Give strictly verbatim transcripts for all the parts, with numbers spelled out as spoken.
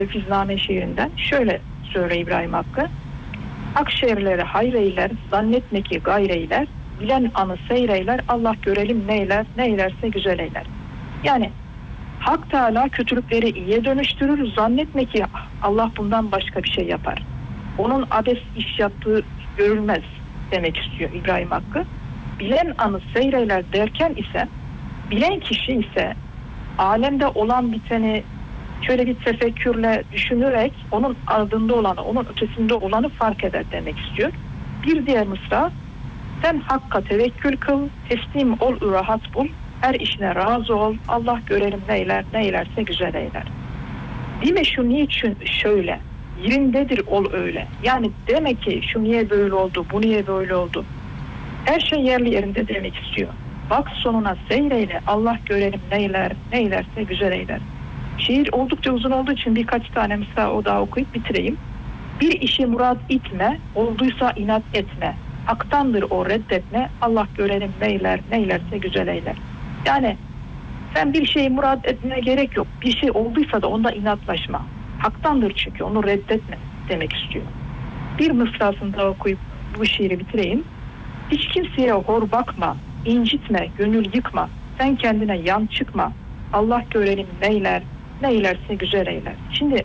Tefizname şiirinden şöyle söyle İbrahim Hakkı. Akşehirleri hayreyler, zannetme ki gayreyler, bilen anı seyreyler, Allah görelim neyler, neylerse güzel eyler. Yani Hak Teala kötülükleri iyiye dönüştürür, zannetme ki Allah bundan başka bir şey yapar. Onun abes iş yaptığı görülmez demek istiyor İbrahim Hakkı. Bilen anı seyreyler derken ise, bilen kişi ise alemde olan biteni şöyle bir tefekkürle düşünerek onun ardında olanı, onun ötesinde olanı fark eder demek istiyor. Bir diğer mısra, sen Hakk'a tevekkül kıl, teslim ol, rahat bul, her işine razı ol, Allah görelim neyler, neylerse güzel eyler. Değil mi şu niçin şöyle, yerindedir ol öyle. Yani demek ki şu niye böyle oldu, bu niye böyle oldu. Her şey yerli yerinde demek istiyor. Bak sonuna seyreyle, Allah görelim neyler, neylerse güzel eyler. Şiir oldukça uzun olduğu için birkaç tane mısra o daha okuyup bitireyim. Bir işi murad etme, olduysa inat etme. Haktandır o reddetme, Allah görelim neyler, neylerse güzel eyler. Yani sen bir şeyi murad etmeye gerek yok. Bir şey olduysa da onda inatlaşma. Haktandır çünkü, onu reddetme demek istiyor. Bir mısrasını daha okuyup bu şiiri bitireyim. Hiç kimseye hor bakma, incitme, gönül yıkma. Sen kendine yan çıkma. Allah görelim neyler, neylerse güzel eyler. Şimdi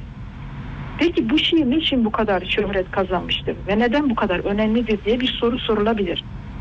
peki bu şiir niçin bu kadar şöhret kazanmıştır ve neden bu kadar önemlidir diye bir soru sorulabilir.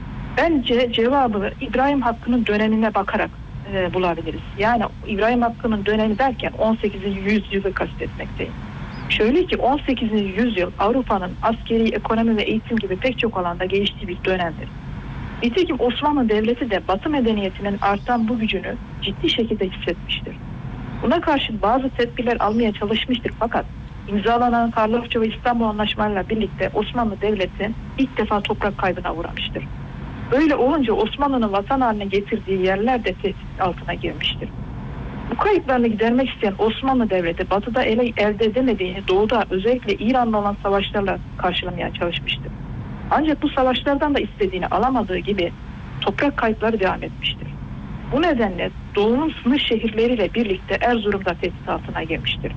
Bence cevabı İbrahim Hakkı'nın dönemine bakarak e, bulabiliriz. Yani İbrahim Hakkı'nın dönemi derken on sekizinci yüzyılı kastetmekteyim. Şöyle ki on sekizinci yüzyıl Avrupa'nın askeri, ekonomi ve eğitim gibi pek çok alanda geliştiği bir dönemdir. Nitekim Osmanlı Devleti de Batı medeniyetinin artan bu gücünü ciddi şekilde hissetmiştir. Buna karşın bazı tedbirler almaya çalışmıştır fakat imzalanan Karlofça ve İstanbul Anlaşmalarıyla birlikte Osmanlı Devleti ilk defa toprak kaybına uğramıştır. Böyle olunca Osmanlı'nın vatan haline getirdiği yerler de tehdit altına girmiştir. Bu kayıplarını gidermek isteyen Osmanlı Devleti batıda ele elde edemediğini doğuda özellikle İran'la olan savaşlarla karşılamaya çalışmıştır. Ancak bu savaşlardan da istediğini alamadığı gibi toprak kayıpları devam etmiştir. Bu nedenle doğunun sınır şehirleriyle birlikte Erzurum'da tehdit altına girmiştir.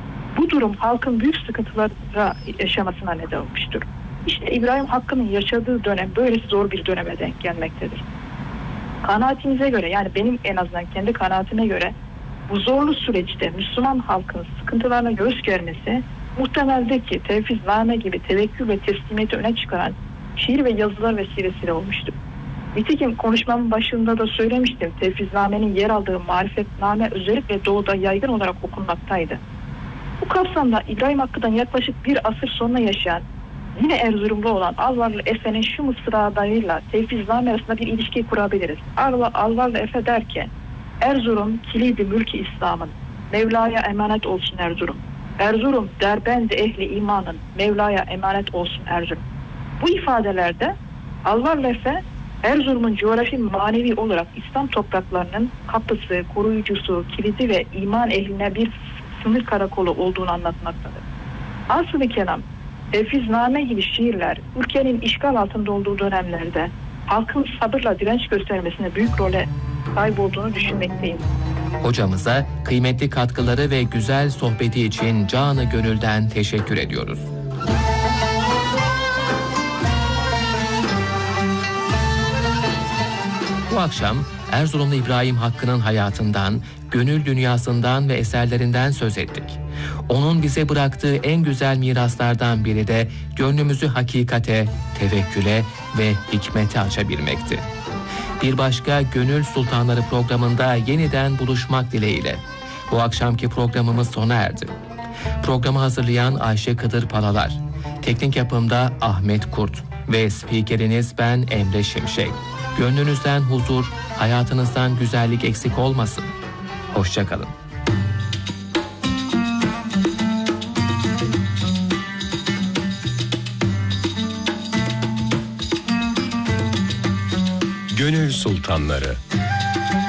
Bu durum halkın büyük sıkıntılara yaşamasına neden olmuştur. İşte İbrahim Hakkı'nın yaşadığı dönem böylesi zor bir döneme denk gelmektedir. Kanaatimize göre, yani benim en azından kendi kanaatime göre bu zorlu süreçte Müslüman halkın sıkıntılarına göğüs germesi muhtemeldir ki Tevfizname gibi tevekkül ve teslimiyeti öne çıkaran şiir ve yazılar vesilesiyle olmuştur. Nitekim konuşmamın başında da söylemiştim. Tevfizname'nin yer aldığı marifetname özellikle doğuda yaygın olarak okunmaktaydı. Bu kapsamda İbrahim Hakkı'dan yaklaşık bir asır sonra yaşayan, yine Erzurumlu olan Alvarlı Efe'nin şu mısralarıyla Tevfizname arasında bir ilişki kurabiliriz. Alvarlı Efe der ki, Erzurum kilidi mülki İslam'ın, Mevla'ya emanet olsun Erzurum. Erzurum derbend ehli imanın, Mevla'ya emanet olsun Erzurum. Bu ifadelerde Alvarlı Efe, Erzurum'un coğrafi manevi olarak İslam topraklarının kapısı, koruyucusu, kilidi ve iman ehline bir sınır karakolu olduğunu anlatmaktadır. Asıl-ı kelam, Tevfizname gibi şiirler ülkenin işgal altında olduğu dönemlerde halkın sabırla direnç göstermesine büyük role sahip olduğunu düşünmekteyim. Hocamıza kıymetli katkıları ve güzel sohbeti için canı gönülden teşekkür ediyoruz. Bu akşam Erzurumlu İbrahim Hakkı'nın hayatından, gönül dünyasından ve eserlerinden söz ettik. Onun bize bıraktığı en güzel miraslardan biri de gönlümüzü hakikate, tevekküle ve hikmete açabilmekti. Bir başka Gönül Sultanları programında yeniden buluşmak dileğiyle. Bu akşamki programımız sona erdi. Programı hazırlayan Ayşe Kıdır Palalar, teknik yapımda Ahmet Kurt ve spikeriniz ben Emre Şimşek. Gönlünüzden huzur, hayatınızdan güzellik eksik olmasın. Hoşça kalın. Gönül Sultanları.